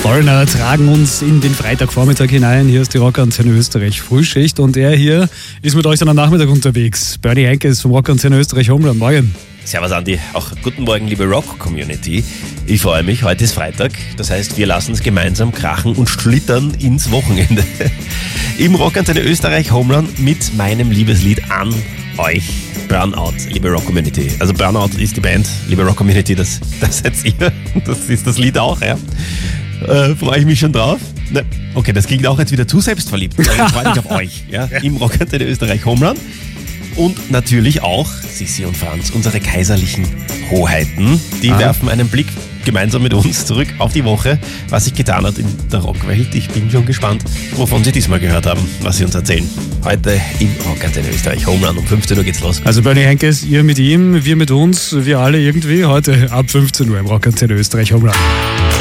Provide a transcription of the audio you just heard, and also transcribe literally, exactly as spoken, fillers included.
Foreigner tragen uns in den Freitagvormittag hinein. Hier ist die Rockantenne Österreich Frühschicht und er hier ist mit euch dann am Nachmittag unterwegs. Bernie Henkes vom Rockantenne Österreich Homeland. Morgen. Servus Andi, auch guten Morgen liebe Rock-Community. Ich freue mich, heute ist Freitag, das heißt wir lassen es gemeinsam krachen und schlittern ins Wochenende. Im Rockantenne Österreich Homeland mit meinem Liebeslied an euch. Burnout, liebe Rock-Community. Also Burnout ist die Band, liebe Rock-Community, das, das seid ihr, das ist das Lied auch, ja. Äh, freue ich mich schon drauf. Ne, okay, das klingt auch jetzt wieder zu selbstverliebt. Also ich freue mich auf euch, ja, im Rockantenne Österreich Homeland. Und natürlich auch Sissi und Franz, unsere kaiserlichen Hoheiten. Die ah. werfen einen Blick gemeinsam mit uns zurück auf die Woche, was sich getan hat in der Rockwelt. Ich bin schon gespannt, wovon Sie diesmal gehört haben, was Sie uns erzählen. Heute im Rockantenne Österreich Homeland. Um fünfzehn Uhr geht's los. Also Bernie Henkes, ihr mit ihm, wir mit uns, wir alle irgendwie heute ab fünfzehn Uhr im Rockantenne Österreich Homeland.